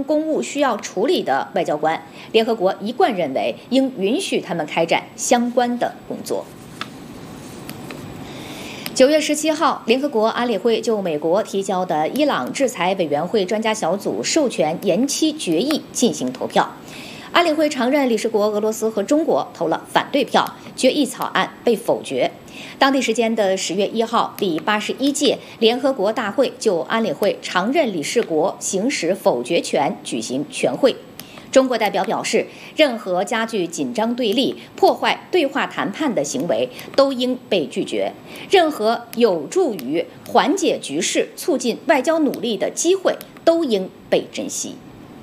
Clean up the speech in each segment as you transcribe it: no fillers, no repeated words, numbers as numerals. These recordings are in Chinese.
方公务需要处理的外交官，联合国一贯认为应允许他们开展相关的工作。9月17号，联合国安理会就美国提交的伊朗制裁委员会专家小组授权延期决议进行投票。安理会常任理事国俄罗斯和中国投了反对票，决议草案被否决。当地时间的10月1号，第81届联合国大会就安理会常任理事国行使否决权举行全会。中国代表表示，任何加剧紧张对立、破坏对话谈判的行为都应被拒绝，任何有助于缓解局势、促进外交努力的机会都应被珍惜。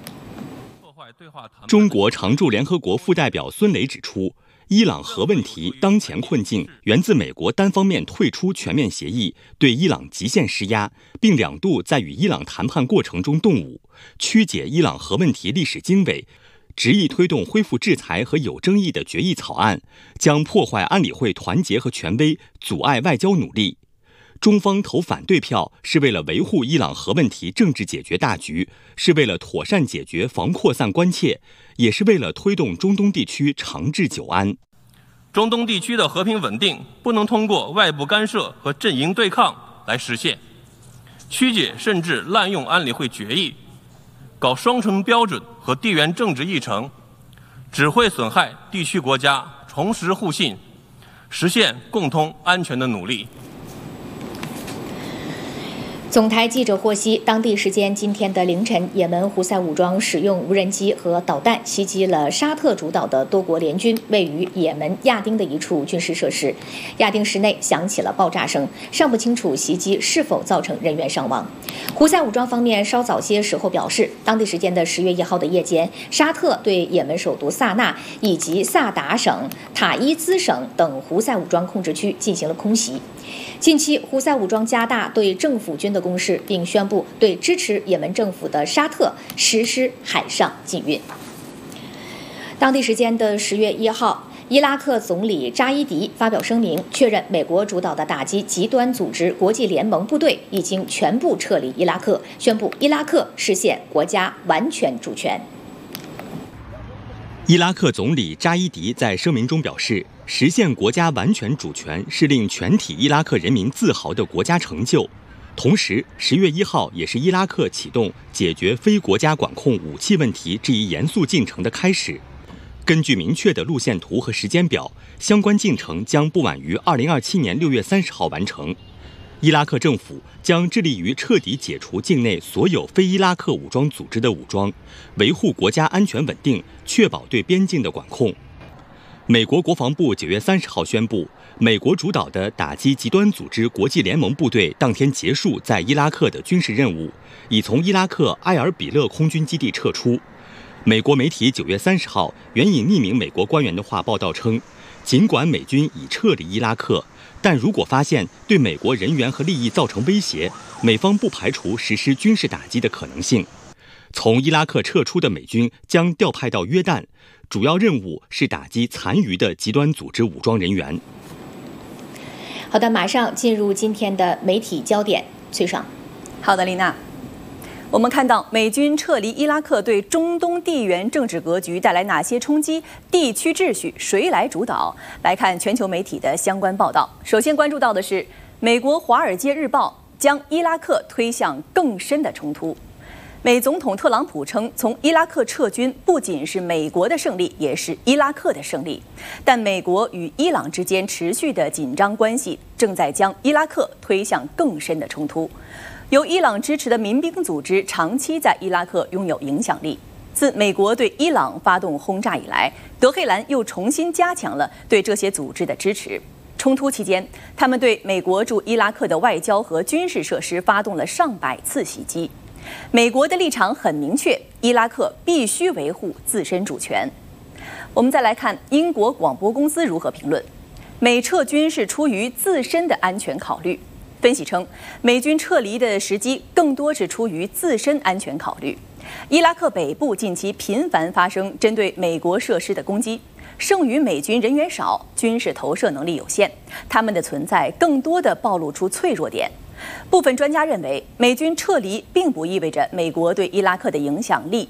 中国常驻联合国副代表孙磊指出，伊朗核问题当前困境源自美国单方面退出全面协议，对伊朗极限施压，并2度在与伊朗谈判过程中动武，曲解伊朗核问题历史经纬，执意推动恢复制裁和有争议的决议草案，将破坏安理会团结和权威，阻碍外交努力。中方投反对票是为了维护伊朗核问题政治解决大局，是为了妥善解决防扩散关切，也是为了推动中东地区长治久安。 中东地区的和平稳定不能通过外部干涉和阵营对抗来实现，曲解甚至滥用安理会决议，搞双重标准和地缘政治议程，只会损害地区国家重拾互信、实现共同安全的努力。 总台记者获悉，当地时间今天的凌晨，也门胡塞武装使用无人机和导弹袭击了沙特主导的多国联军位于也门亚丁的一处军事设施。亚丁市内响起了爆炸声，尚不清楚袭击是否造成人员伤亡。胡塞武装方面稍早些时候表示，当地时间的10月1号的夜间，沙特对也门首都萨那以及萨达省、塔伊兹省等胡塞武装控制区进行了空袭。近期，胡塞武装加大对政府军的攻势，并宣布对支持也门政府的沙特实施海上禁运。当地时间的10月1号，伊拉克总理扎伊迪发表声明，确认美国主导的打击极端组织国际联盟部队已经全部撤离伊拉克，宣布伊拉克实现国家完全主权。 伊拉克总理扎伊迪在声明中表示，实现国家完全主权是令全体伊拉克人民自豪的国家成就。同时，10月1号也是伊拉克启动解决非国家管控武器问题这一严肃进程的开始。根据明确的路线图和时间表，相关进程将不晚于2027年6月30号完成。伊拉克政府将致力于彻底解除境内所有非伊拉克武装组织的武装，维护国家安全稳定，确保对边境的管控。美国国防部9月30号宣布，美国主导的打击极端组织国际联盟部队当天结束在伊拉克的军事任务，已从伊拉克埃尔比勒空军基地撤出。美国媒体9月30号援引匿名美国官员的话报道称，尽管美军已撤离伊拉克，但如果发现对美国人员和利益造成威胁，美方不排除实施军事打击的可能性。从伊拉克撤出的美军将调派到约旦，主要任务是打击残余的极端组织武装人员。 好的，马上进入今天的媒体焦点，崔爽。 好的，丽娜。我们看到美军撤离伊拉克对中东地缘政治格局带来哪些冲击？地区秩序谁来主导？来看全球媒体的相关报道。首先关注到的是，美国《华尔街日报》将伊拉克推向更深的冲突。美总统特朗普称，从伊拉克撤军不仅是美国的胜利，也是伊拉克的胜利。但美国与伊朗之间持续的紧张关系，正在将伊拉克推向更深的冲突。由伊朗支持的民兵组织长期在伊拉克拥有影响力。自美国对伊朗发动轰炸以来，德黑兰又重新加强了对这些组织的支持。冲突期间，他们对美国驻伊拉克的外交和军事设施发动了上百次袭击。美国的立场很明确，伊拉克必须维护自身主权。我们再来看英国广播公司如何评论：美撤军是出于自身的安全考虑。分析称，美军撤离的时机更多是出于自身安全考虑。伊拉克北部近期频繁发生针对美国设施的攻击，剩余美军人员少，军事投射能力有限，他们的存在更多地暴露出脆弱点。部分专家认为，美军撤离并不意味着美国对伊拉克的影响力